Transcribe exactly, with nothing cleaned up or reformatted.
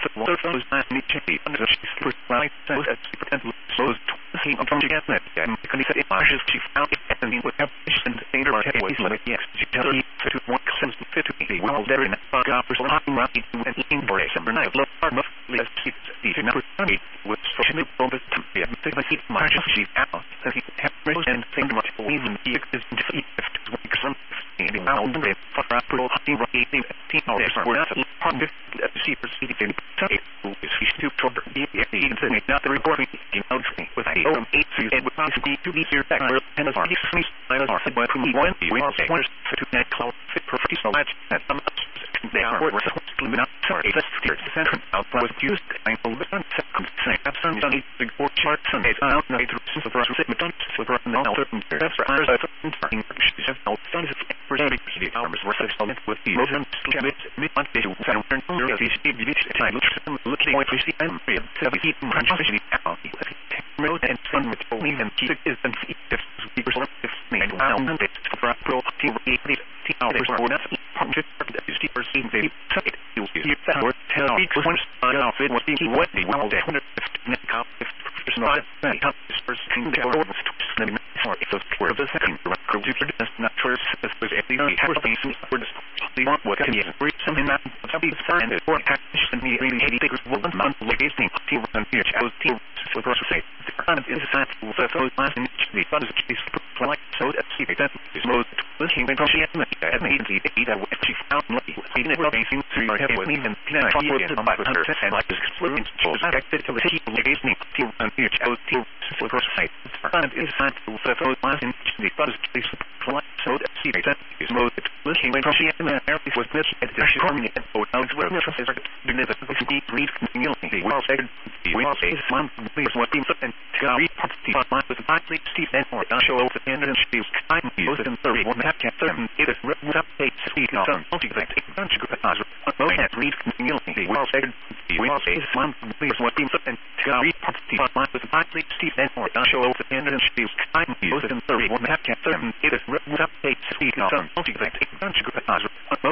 water flows past me chimney under she first right says as she pretended slows he on from together and can he said it marches she found it and he would have and theater or head was like yes she tell he to one comes to fit to be well there in that fuck up for something right and eating for a summer night love hard enough let's keep the number twenty with social from the yeah take my seat marches she out so he have rich and think much even he is in defeat if some and now the fuck up for hunting right eighteen hours we're not part of she proceeded to take she stooped toward her even to make not the recording you know with a open eight to it was possibly to be here back where and as he sneezed I was said by whom he went we all say where's to that cloud fit perfectly so much that some they are were not sorry that's the center out was used I told the second say absolutely don't need to go charts and I don't know to since the first statement don't so for now certain that's for others I think she's just no done is for the hours worth of solid with the motion limits mid month to turn your see time looking at the and to be consciously out road and sun with only and keep is and if we were if made wow and it's for pro team eighty hours or not project that is deeper seeing the site you hear that word tell me one off it was thinking what the well that one fifty count if there's not that top is first thing the order was or if those were the second computer is not sure if there's anything for things for this they want what can you read some in that something and it or action me really eighty figures one month legacy team and here I was team for the say and is that for those last in the funds is like so that see that is most looking when she had made the data which she found like we never facing through your head with me and then I was on my hundred and like this experience was acted to the team legacy team and here I was team for the site and is that for those last in the funds is like so that see that is most looking when she had made it was this at the coming and both now where the is the never deep read continually well said we all say one please what team and read property but with the likely Steve and or show over the end and she was kind of in thirty one half can certain it is up eight speak on multi that a bunch of and read continually well said we all say one please what team and read property but with the likely Steve and or show over the end and she was kind of in thirty one half can certain it is up eight speak on multi that a bunch of